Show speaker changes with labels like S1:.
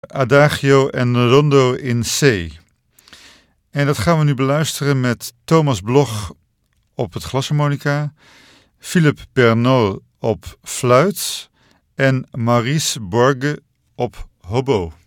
S1: Adagio en Rondo in C. En dat gaan we nu beluisteren met Thomas Bloch op het glasharmonica, Philippe Bernot op fluit en Maurice Borge op hobo.